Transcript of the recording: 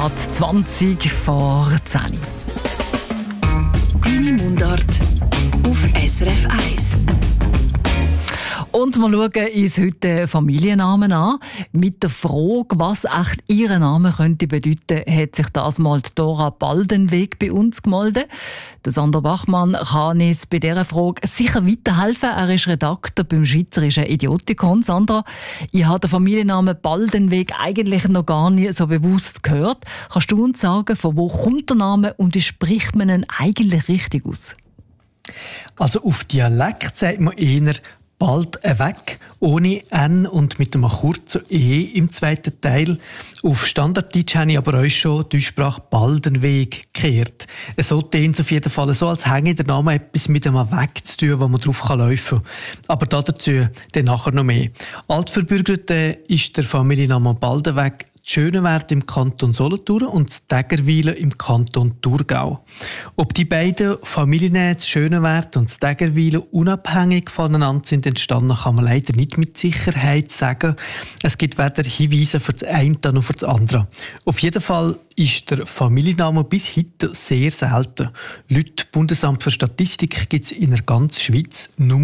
gerade 20 vor 10. Deine Mundart auf SRF 1. Und wir schauen uns heute Familiennamen an. Mit der Frage, was echt ihr Name könnte bedeuten, hat sich das mal die Dora Baldenweg bei uns gemeldet. Der Sandro Bachmann kann uns bei dieser Frage sicher weiterhelfen. Er ist Redakteur beim Schweizerischen Idiotikon. Sandra, ich habe den Familiennamen Baldenweg eigentlich noch gar nie so bewusst gehört. Kannst du uns sagen, von wo kommt der Name und wie spricht man ihn eigentlich richtig aus? Also auf Dialekt sagt man eher bald weg, ohne N und mit einem kurzen E im zweiten Teil. Auf Standarddeutsch habe ich aber auch schon die Aussprache Baldenweg gekehrt. Es sollte auf jeden Fall so, als hänge der Name etwas mit einem Weg zu tun, wo man drauf laufen kann. Aber dazu dann nachher noch mehr. Altverbürgerte ist der Familienname Baldenweg Schönewert im Kanton Solothurn und Tägerwilen im Kanton Thurgau. Ob die beiden Familien Schönewert und Tägerwilen unabhängig voneinander sind entstanden, kann man leider nicht mit Sicherheit sagen. Es gibt weder Hinweise für das eine noch für das andere. Auf jeden Fall ist der Familienname bis heute sehr selten. Laut Bundesamt für Statistik gibt es in der ganzen Schweiz nur